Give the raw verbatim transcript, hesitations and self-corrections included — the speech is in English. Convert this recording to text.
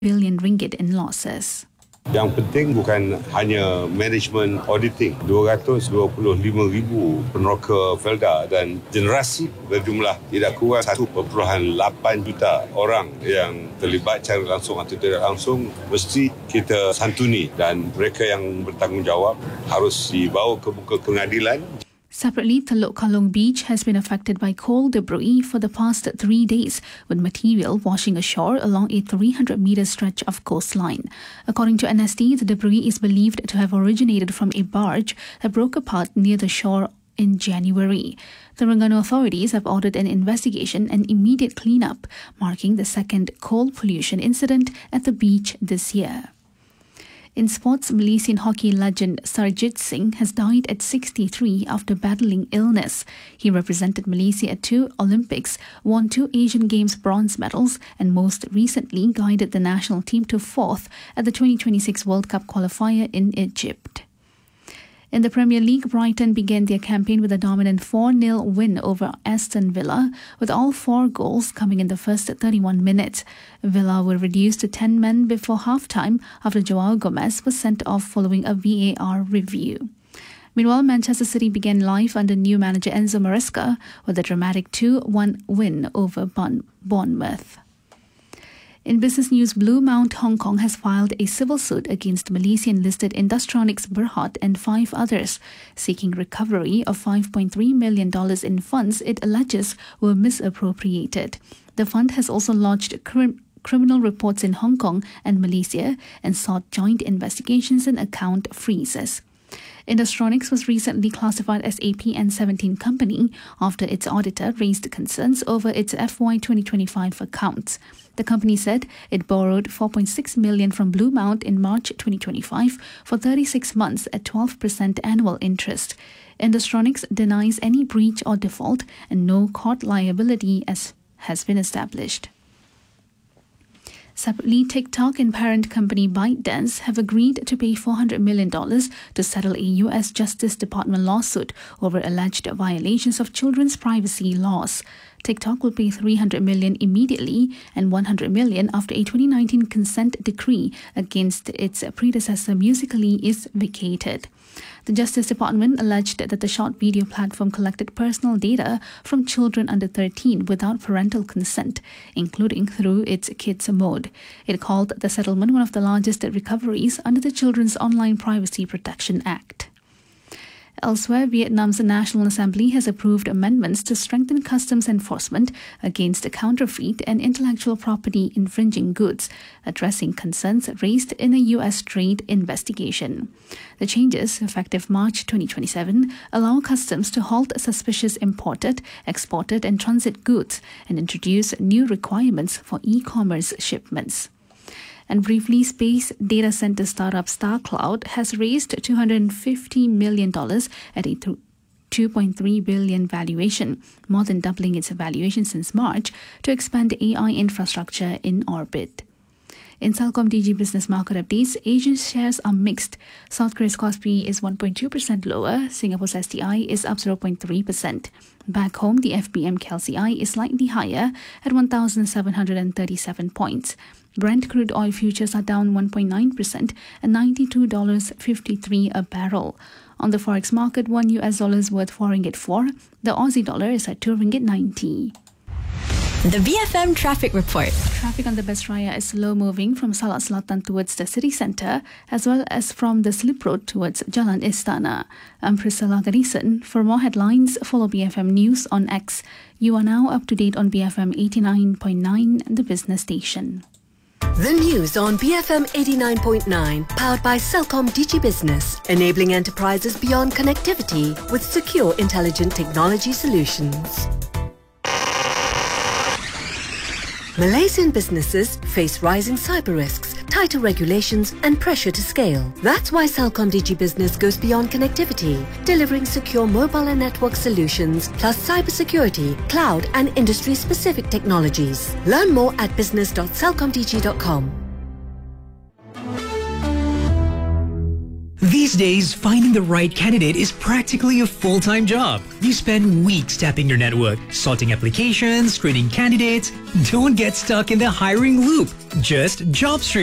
billion ringgit in losses. Yang penting bukan hanya management auditing. dua ratus dua puluh lima ribu peneroka Felda dan generasi berjumlah tidak kurang satu perpuluhan lapan juta orang yang terlibat secara langsung atau tidak langsung mesti kita santuni dan mereka yang bertanggungjawab harus dibawa ke muka pengadilan. Separately, Teluk Kalong Beach has been affected by coal debris for the past three days, with material washing ashore along a three hundred metre stretch of coastline. According to N S T, the debris is believed to have originated from a barge that broke apart near the shore in January. The Terengganu authorities have ordered an investigation and immediate cleanup, marking the second coal pollution incident at the beach this year. In sports, Malaysian hockey legend Sarjit Singh has died at sixty-three after battling illness. He represented Malaysia at two Olympics, won two Asian Games bronze medals, and most recently guided the national team to fourth at the twenty twenty-six World Cup qualifier in Egypt. In the Premier League, Brighton began their campaign with a dominant four nil win over Aston Villa, with all four goals coming in the first thirty-one minutes. Villa were reduced to ten men before half-time after Joao Gomez was sent off following a V A R review. Meanwhile, Manchester City began life under new manager Enzo Maresca with a dramatic two one win over Bournemouth. In business news, Blue Mount Hong Kong has filed a civil suit against Malaysian-listed Industronics Berhad and five others, seeking recovery of five point three million dollars in funds it alleges were misappropriated. The fund has also lodged crim- criminal reports in Hong Kong and Malaysia and sought joint investigations and account freezes. Industronics was recently classified as a P N seventeen company after its auditor raised concerns over its F Y twenty twenty-five accounts. The company said it borrowed four point six million dollars from Blue Mount in March twenty twenty-five for thirty-six months at twelve percent annual interest. Industronics denies any breach or default, and no court liability as has been established. Separately, TikTok and parent company ByteDance have agreed to pay four hundred million dollars to settle a U S Justice Department lawsuit over alleged violations of children's privacy laws. TikTok will pay three hundred million dollars immediately and one hundred million dollars after a twenty nineteen consent decree against its predecessor Musical.ly is vacated. The Justice Department alleged that the short video platform collected personal data from children under thirteen without parental consent, including through its kids mode. It called the settlement one of the largest recoveries under the Children's Online Privacy Protection Act. Elsewhere, Vietnam's National Assembly has approved amendments to strengthen customs enforcement against counterfeit and intellectual property infringing goods, addressing concerns raised in a U S trade investigation. The changes, effective March twenty twenty-seven, allow customs to halt suspicious imported, exported and transit goods and introduce new requirements for e-commerce shipments. And briefly, space data center startup StarCloud has raised two hundred fifty million dollars at a two point three billion dollars valuation, more than doubling its valuation since March, to expand A I infrastructure in orbit. In CelcomDigi business market updates, Asian shares are mixed. South Korea's Kospi is one point two percent lower. Singapore's S T I is up zero point three percent. Back home, the F B M K L C I is slightly higher at one thousand seven hundred thirty-seven points. Brent crude oil futures are down one point nine percent at ninety-two dollars fifty-three a barrel. On the forex market, one U S dollar is worth four ringgit four. The Aussie dollar is at two ringgit ninety. The B F M Traffic Report. Traffic on the Best Raya is slow moving from Salak Selatan towards the city centre, as well as from the slip road towards Jalan Istana. I'm Priscilla Garrison. For more headlines, follow B F M News on X. You are now up to date on B F M eighty-nine point nine, the business station. The news on B F M eighty-nine point nine, powered by CelcomDigi Business, enabling enterprises beyond connectivity with secure, intelligent technology solutions. Malaysian businesses face rising cyber risks, tighter regulations and pressure to scale. That's why CelcomDigi Business goes beyond connectivity, delivering secure mobile and network solutions, plus cybersecurity, cloud and industry-specific technologies. Learn more at business dot celcomdigi dot com. These days, finding the right candidate is practically a full-time job. You spend weeks tapping your network, sorting applications, screening candidates. Don't get stuck in the hiring loop. Just JobStream.